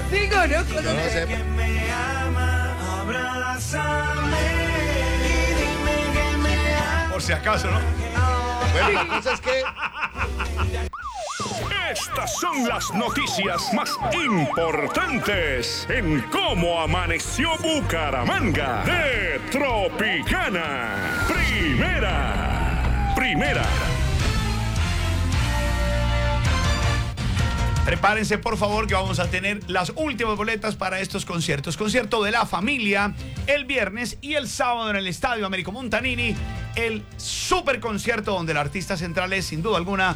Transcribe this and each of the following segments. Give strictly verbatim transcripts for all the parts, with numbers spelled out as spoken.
Sí, conozco. Yo no sé. Que me ama, abrázame y dime que me ama. Por si acaso, ¿no? Bueno, la cosa es que Estas son las noticias más importantes en cómo amaneció Bucaramanga de Tropicana. Primera, primera. Prepárense, por favor, que vamos a tener las últimas boletas para estos conciertos. Concierto de la familia el viernes y el sábado en el Estadio Américo Montanini. El super concierto donde el artista central es, sin duda alguna,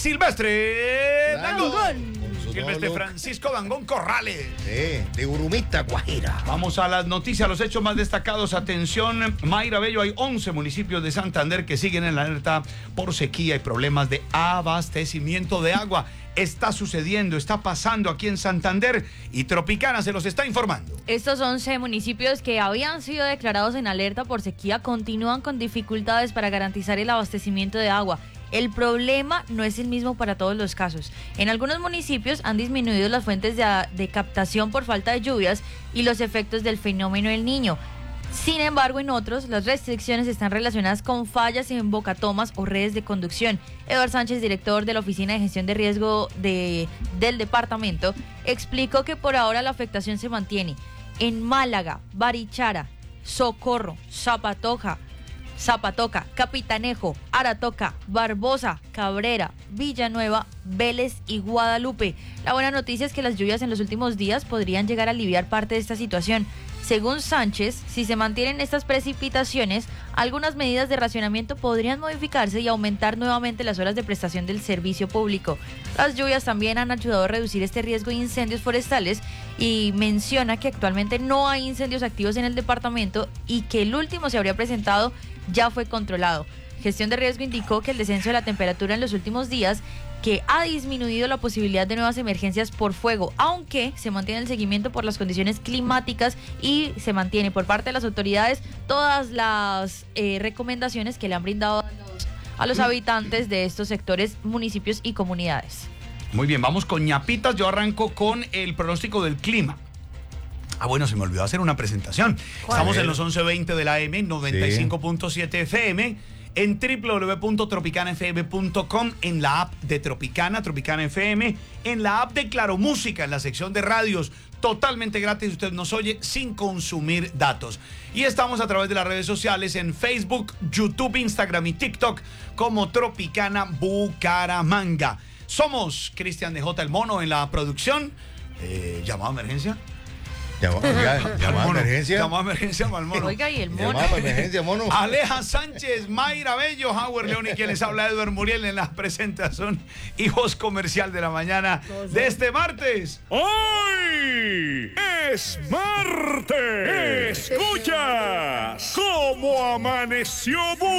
Silvestre Dangond. Dangond. Silvestre Francisco Dangond Corrales. Sí, de Urumita, Guajira. Vamos a las noticias, los hechos más destacados. Atención, Mayra Bello, hay once municipios de Santander que siguen en la alerta por sequía y problemas de abastecimiento de agua. Está sucediendo, está pasando aquí en Santander y Tropicana se los está informando. Estos once municipios que habían sido declarados en alerta por sequía continúan con dificultades para garantizar el abastecimiento de agua. El problema no es el mismo para todos los casos. En algunos municipios han disminuido las fuentes de, de captación por falta de lluvias y los efectos del fenómeno del Niño. Sin embargo, en otros, las restricciones están relacionadas con fallas en bocatomas o redes de conducción. Eduardo Sánchez, director de la Oficina de Gestión de Riesgo de, del departamento, explicó que por ahora la afectación se mantiene en Málaga, Barichara, Socorro, Zapatoca, Zapatoca, Capitanejo, Aratoca, Barbosa, Cabrera, Villanueva, Vélez y Guadalupe. La buena noticia es que las lluvias en los últimos días podrían llegar a aliviar parte de esta situación. Según Sánchez, si se mantienen estas precipitaciones, algunas medidas de racionamiento podrían modificarse y aumentar nuevamente las horas de prestación del servicio público. Las lluvias también han ayudado a reducir este riesgo de incendios forestales y menciona que actualmente no hay incendios activos en el departamento y que el último se habría presentado ya fue controlado. Gestión de Riesgo indicó que el descenso de la temperatura en los últimos días que ha disminuido la posibilidad de nuevas emergencias por fuego, aunque se mantiene el seguimiento por las condiciones climáticas y se mantiene por parte de las autoridades todas las eh, recomendaciones que le han brindado a los, a los habitantes de estos sectores, municipios y comunidades. Muy bien, vamos con ñapitas. Yo arranco con el pronóstico del clima. Ah, bueno, se me olvidó hacer una presentación. Estamos en los once veinte de la A M, noventa y cinco punto siete F M. En doble u doble u doble u punto tropicana f m punto com, en la app de Tropicana, Tropicana F M, en la app de Claro Música, en la sección de radios, totalmente gratis, usted nos oye sin consumir datos. Y estamos a través de las redes sociales en Facebook, YouTube, Instagram y TikTok como Tropicana Bucaramanga. Somos Cristian de J. El Mono en la producción. Eh, ¿Llamada a emergencia? Llamada, llamada Mono, emergencia. Llamada emergencia al mono. Oiga, y el mono. Llamada emergencia, mono. Aleja Sánchez, Mayra Bello, Howard León y quien les habla, Edward Muriel, en la presentación y voz comercial de la mañana de este martes. Hoy es martes. Escuchas cómo amaneció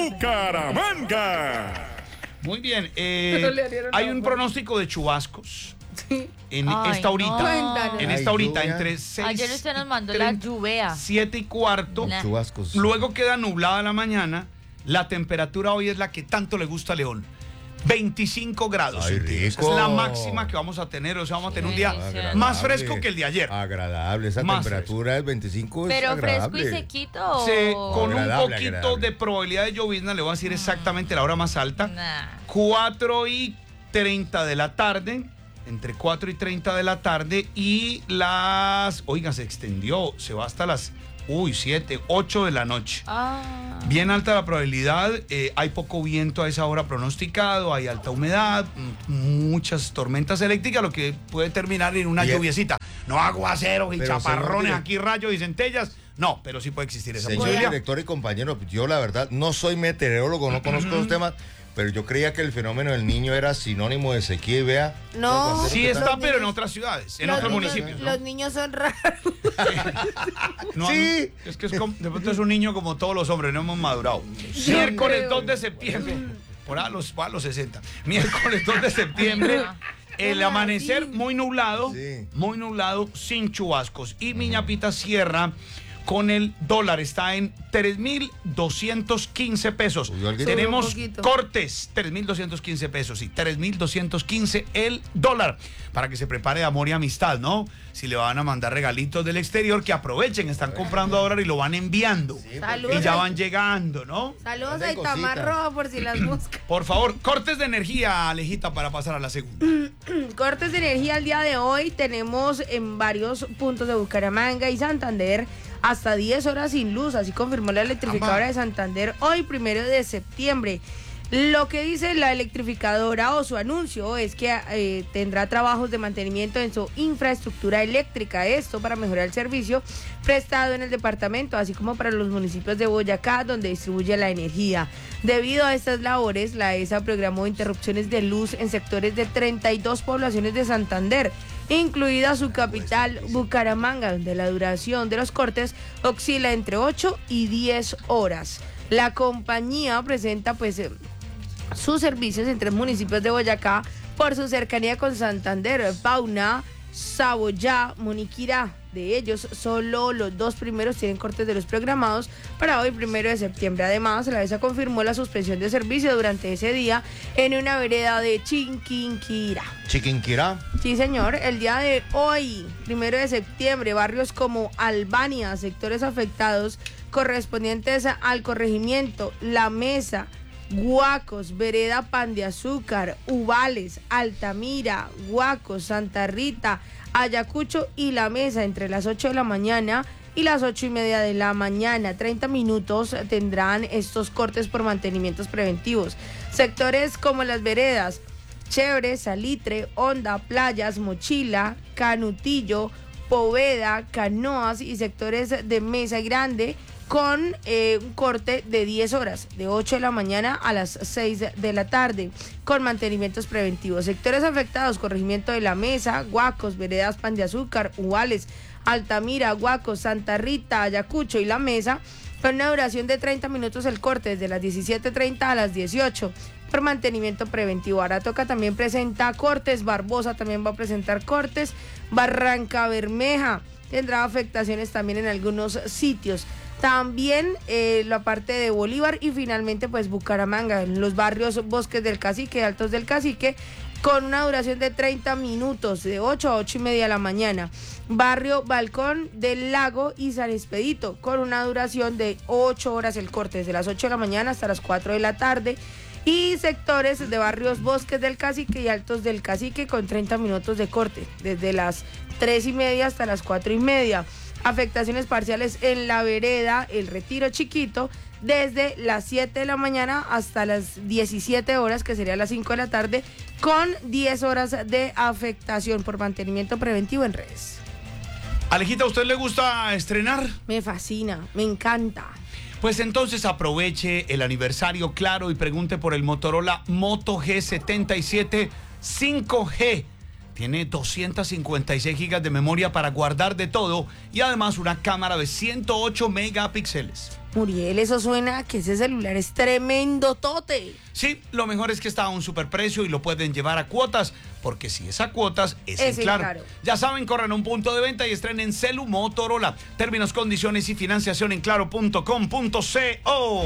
Bucaramanga. Muy bien, eh, hay un pronóstico de chubascos. Sí. En Ay, esta horita, no. en Ay, esta horita, lluvia. entre seis Ayer usted nos mandó la lluvia. siete y cuarto. Nah. Chubascos. Luego queda nublada la mañana. La temperatura hoy es la que tanto le gusta a León. veinticinco grados. Ay, centígrados. rico. Es la máxima que vamos a tener. O sea, vamos a tener un día Agradable. más fresco que el de ayer. Agradable, esa Más temperatura del veinticinco es Pero fresco agradable. y sequito. Se- con Agradable, un poquito agradable. de probabilidad de llovizna, le voy a decir exactamente la hora más alta. Nah. cuatro y treinta de la tarde, entre cuatro y treinta de la tarde y las, oiga, se extendió, se va hasta las, uy, siete, ocho de la noche. Ah. Bien alta la probabilidad, eh, hay poco viento a esa hora pronosticado, hay alta humedad, m- muchas tormentas eléctricas, lo que puede terminar en una Y el- lluviecita. No aguaceros y Pero, chaparrones, señor aquí rayos y centellas. No, pero sí puede existir esa Señor posibilidad. director y compañero, yo la verdad no soy meteorólogo, no conozco los temas, pero yo creía que el fenómeno del Niño era sinónimo de sequía y vea. No. Sí Los está, pero en niños- otras ciudades, en los otros niños- municipios. ¿no? Los niños son raros. No, Sí. Es que es como, de pronto es un niño como todos los hombres, no hemos madurado. Miércoles creo. dos de septiembre, por a los, a los sesenta. Miércoles dos de septiembre, el Hola, amanecer sí. muy nublado, Sí. muy nublado, sin chubascos. Y Miñapita cierra con el dólar. Está en tres mil doscientos quince pesos. Subió algo. Tenemos Subió un poquito. cortes, tres mil doscientos quince pesos, sí, tres mil doscientos quince el dólar. Para que se prepare de amor y amistad, ¿no? Si le van a mandar regalitos del exterior, que aprovechen, están comprando ahora y lo van enviando. Saludos. Y ya van llegando, ¿no? Saludos Hacen a Itamar cositas. Rojo por si las busca. Por favor, cortes de energía, Alejita, para pasar a la segunda. Cortes de energía al día de hoy tenemos en varios puntos de Bucaramanga y Santander hasta diez horas sin luz, así confirmó la electrificadora de Santander hoy, primero de septiembre. Lo que dice la electrificadora o su anuncio es que eh, tendrá trabajos de mantenimiento en su infraestructura eléctrica, esto para mejorar el servicio prestado en el departamento, así como para los municipios de Boyacá, donde distribuye la energía. Debido a estas labores, la E S A programó interrupciones de luz en sectores de treinta y dos poblaciones de Santander, incluida su capital, Bucaramanga, donde la duración de los cortes oscila entre ocho y diez horas. La compañía presenta pues eh, sus servicios en tres municipios de Boyacá por su cercanía con Santander, Pauna, Saboyá, Moniquirá. De ellos, solo los dos primeros tienen cortes de luz programados para hoy, primero de septiembre. Además, la E S A confirmó la suspensión de servicio durante ese día en una vereda de Chiquinquirá. Chiquinquirá. Sí, señor. El día de hoy, primero de septiembre, barrios como Albania, sectores afectados correspondientes al corregimiento, La Mesa, Guacos, Vereda Pan de Azúcar, Ubales, Altamira, Guacos, Santa Rita, Ayacucho y La Mesa entre las ocho de la mañana y las ocho y media de la mañana. treinta minutos tendrán estos cortes por mantenimientos preventivos. Sectores como las veredas Chévere, Salitre, Honda, Playas, Mochila, Canutillo, Poveda, Canoas y sectores de Mesa Grande con eh, un corte de diez horas, de ocho de la mañana a las seis de la tarde, con mantenimientos preventivos. Sectores afectados, corregimiento de La Mesa, Guacos, Veredas Pan de Azúcar, Ubales, Altamira, Guacos, Santa Rita, Ayacucho y La Mesa, con una duración de treinta minutos el corte, desde las diecisiete treinta a las dieciocho, por mantenimiento preventivo. Aratoca también presenta cortes, Barbosa también va a presentar cortes, Barranca Bermeja tendrá afectaciones también en algunos sitios. También eh, la parte de Bolívar y finalmente pues Bucaramanga, en los barrios Bosques del Cacique, Altos del Cacique, con una duración de treinta minutos, de ocho a ocho y media de la mañana. Barrio Balcón del Lago y San Expedito, con una duración de ocho horas el corte, desde las ocho de la mañana hasta las cuatro de la tarde. Y sectores de barrios Bosques del Cacique y Altos del Cacique con treinta minutos de corte, desde las tres y media hasta las cuatro y media. Afectaciones parciales en la vereda El Retiro Chiquito, desde las siete de la mañana hasta las diecisiete horas, que sería las cinco de la tarde, con diez horas de afectación por mantenimiento preventivo en redes. Alejita, ¿a usted le gusta estrenar? Me fascina, me encanta. Pues entonces aproveche el aniversario, claro, y pregunte por el Motorola Moto G setenta y siete cinco G. Tiene doscientos cincuenta y seis gigas de memoria para guardar de todo y además una cámara de ciento ocho megapíxeles. Muriel, eso suena que ese celular es tremendo tote. Sí, lo mejor es que está a un superprecio y lo pueden llevar a cuotas, porque si es a cuotas, es, Es en en Claro. Claro. Ya saben, corran a un punto de venta y estrenen Celu Motorola. Términos, condiciones y financiación en claro punto com punto co.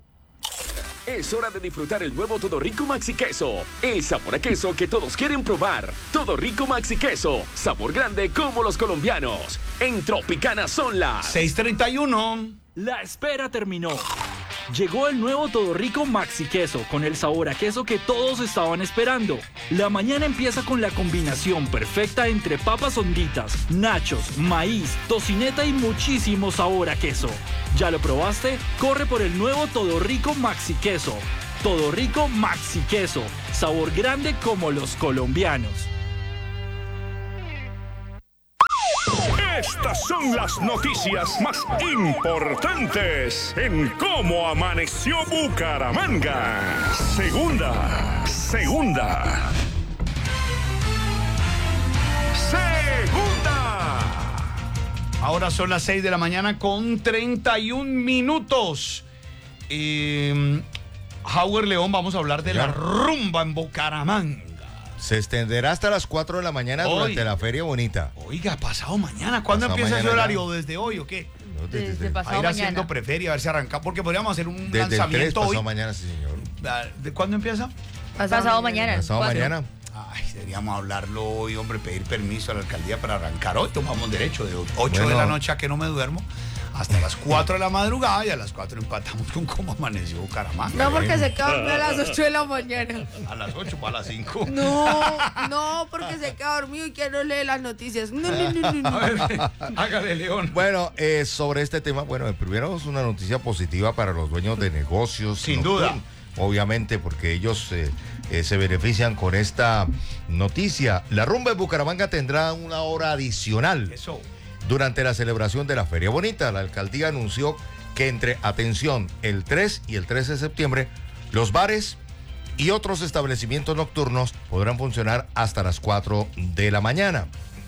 Es hora de disfrutar el nuevo Todo Rico Maxi Queso. El sabor a queso que todos quieren probar. Todo Rico Maxi Queso. Sabor grande como los colombianos. En Tropicana son las seis treinta y uno. La espera terminó. Llegó el nuevo Todo Rico Maxi Queso con el sabor a queso que todos estaban esperando. La mañana empieza con la combinación perfecta entre papas honditas, nachos, maíz, tocineta y muchísimo sabor a queso. ¿Ya lo probaste? Corre por el nuevo Todo Rico Maxi Queso. Todo Rico Maxi Queso. Sabor grande como los colombianos. Estas son las noticias más importantes en Cómo Amaneció Bucaramanga. Segunda, segunda. Segunda. Ahora son las seis de la mañana con treinta y un minutos. Eh, Howard León, vamos a hablar de la rumba en Bucaramanga. Se extenderá hasta las cuatro de la mañana Hoy. durante la Feria Bonita. Oiga, pasado mañana. ¿Cuándo Pasado empieza ese mañana, horario? ya. ¿Desde hoy o qué? No, desde- Desde desde- A pasado ir mañana. haciendo preferia, a ver si arranca, porque podríamos hacer un desde el tres lanzamiento pasado hoy. mañana, sí, señor. ¿De cuándo empieza? Pasado mañana. Pasado cuatro. mañana. Ay, deberíamos hablarlo hoy, hombre, pedir permiso a la alcaldía para arrancar hoy. Tomamos derecho de ocho Bueno. de la noche a que no me duermo hasta las cuatro de la madrugada y a las cuatro empatamos con cómo amaneció Bucaramanga. No, porque se queda dormido a las ocho de la mañana. A las ocho para las cinco. No, no, porque se queda dormido y que no lee las noticias. No, no, no, no, no. A ver, hágale, León. Bueno, eh, sobre este tema, bueno, primero es una noticia positiva para los dueños de negocios. Sin nocturnos, duda. Obviamente, porque ellos eh, eh, se benefician con esta noticia. La rumba en Bucaramanga tendrá una hora adicional. Eso. Durante la celebración de la Feria Bonita, la alcaldía anunció que entre, atención, el tres y el trece de septiembre, los bares y otros establecimientos nocturnos podrán funcionar hasta las cuatro de la mañana.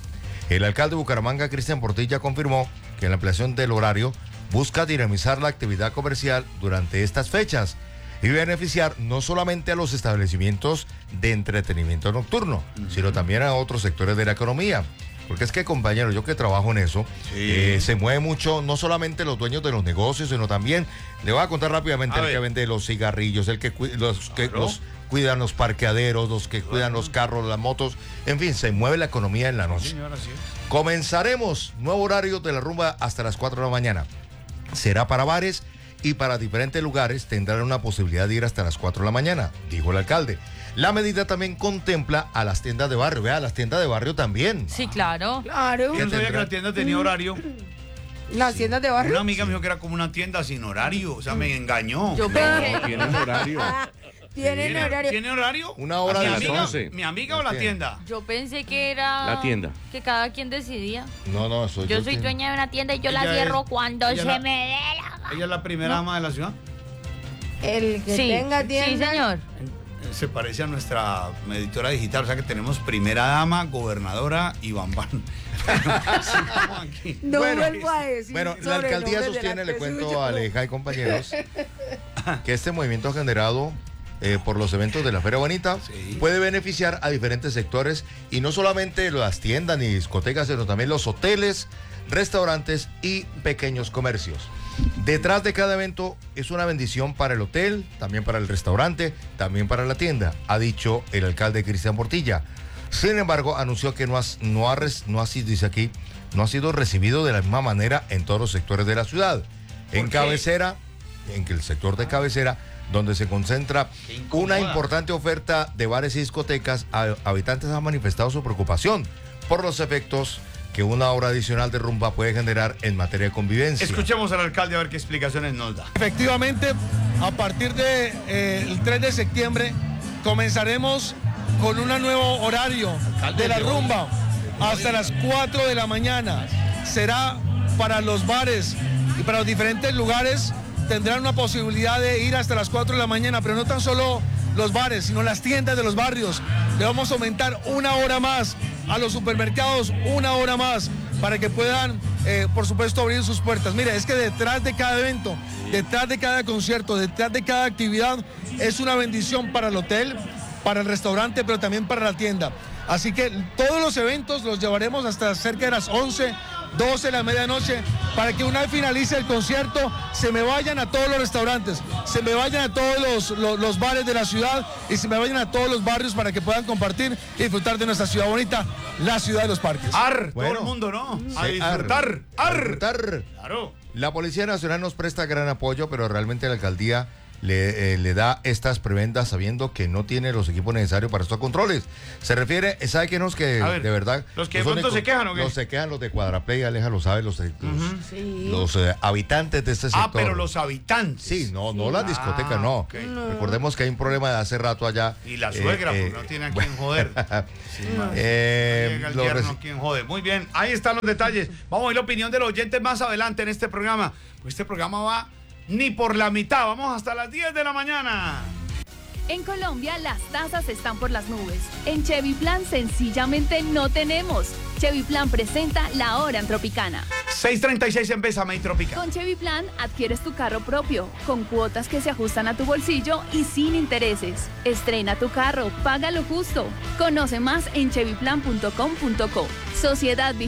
El alcalde de Bucaramanga, Cristian Portilla, confirmó que la ampliación del horario busca dinamizar la actividad comercial durante estas fechas y beneficiar no solamente a los establecimientos de entretenimiento nocturno, sino también a otros sectores de la economía. Porque es que, compañero, yo que trabajo en eso, Sí. eh, se mueve mucho, no solamente los dueños de los negocios, sino también, le voy a contar rápidamente, A el ver. que vende los cigarrillos, el que, cu- los que Claro. los cuidan los parqueaderos, los que cuidan los carros, las motos, en fin, se mueve la economía en la noche. Señora, sí. Comenzaremos nuevo horario de la rumba hasta las cuatro de la mañana. Será para bares y para diferentes lugares tendrán una posibilidad de ir hasta las cuatro de la mañana, dijo el alcalde. La medida también contempla a las tiendas de barrio. Vea, las tiendas de barrio también. Sí, claro. Claro. Yo no sabía que la tienda tenía horario. Las tiendas de Una barrio. amiga me dijo que era como una tienda sin horario. O sea, me engañó. Yo pensé. Tienen horario. Tienen ¿Tiene horario. ¿Tiene horario? Una hora ¿Mi de las amiga? once. ¿Mi amiga o La la tienda? Yo pensé que era. La tienda. Que cada quien decidía. No, no, soy Yo soy dueña de una tienda y yo la Ella cierro es- cuando ella se la- me dé la gana. ¿Ella es la primera ama de la ciudad? El que Sí, tenga tienda. sí, señor. Se parece a nuestra editora digital, o sea que tenemos primera dama, gobernadora y bambán. Sigamos aquí. No Bueno, vuelvo a decir. Bueno, la sobrenombres alcaldía delante sostiene, le cuento suyo. a Aleja y compañeros, que este movimiento generado eh, por los eventos de la Feria Bonita Sí. puede beneficiar a diferentes sectores y no solamente las tiendas ni discotecas, sino también los hoteles, restaurantes y pequeños comercios. Detrás de cada evento es una bendición para el hotel, también para el restaurante, también para la tienda, ha dicho el alcalde Cristian Portilla. Sin embargo, anunció que no, has- no, ha, res- no ha sido, dice aquí, no ha sido recibido de la misma manera en todos los sectores de la ciudad. En qué? cabecera, en que el sector de cabecera, donde se concentra Qué incómoda. una importante oferta de bares y discotecas, a- habitantes han manifestado su preocupación por los efectos que una hora adicional de rumba puede generar en materia de convivencia. Escuchemos al alcalde a ver qué explicaciones nos da. Efectivamente, a partir del tres de septiembre comenzaremos con un nuevo horario de la rumba hasta las cuatro de la mañana. Será para los bares y para los diferentes lugares, tendrán una posibilidad de ir hasta las cuatro de la mañana, pero no tan solo los bares, sino las tiendas de los barrios. Le vamos a aumentar una hora más a los supermercados, una hora más, para que puedan, eh, por supuesto, abrir sus puertas. Mire, es que detrás de cada evento, detrás de cada concierto, detrás de cada actividad, es una bendición para el hotel, para el restaurante, pero también para la tienda. Así que todos los eventos los llevaremos hasta cerca de las once, doce de la medianoche, para que una vez finalice el concierto, se me vayan a todos los restaurantes, se me vayan a todos los, los, los bares de la ciudad y se me vayan a todos los barrios para que puedan compartir y disfrutar de nuestra ciudad bonita, la ciudad de los parques. Ar, Bueno. todo el mundo, ¿no? A Sí, disfrutar. A Ar. disfrutar. Claro. La Policía Nacional nos presta gran apoyo, pero realmente la alcaldía le, eh, le da estas prebendas sabiendo que no tiene los equipos necesarios para estos controles. Se refiere, ¿sabe qué nos que A ver, de verdad? ¿los que de pronto se quejan o qué? Los se quejan los de Cuadraplay, Aleja lo sabe, los, los, Sí. los, eh, habitantes de este sector. Ah, pero los habitantes. Sí, no, no las Ah, discotecas, no. ok. Recordemos que hay un problema de hace rato allá. Y la eh, suegra, eh, pues no tiene a quien joder. Sí, man. eh, Llega el los yerno, reci- quien jode. Muy bien, ahí están los detalles. Vamos a ver la opinión de los oyentes más adelante en este programa. Pues este programa va ni por la mitad. Vamos hasta las diez de la mañana. En Colombia las tasas están por las nubes. En Chevy Plan sencillamente no tenemos. Chevy Plan presenta La Hora en Tropicana. seis treinta y seis en Bésame y Tropicana. Con Chevy Plan adquieres tu carro propio, con cuotas que se ajustan a tu bolsillo y sin intereses. Estrena tu carro, págalo justo. Conoce más en chevy plan punto com punto co. Sociedad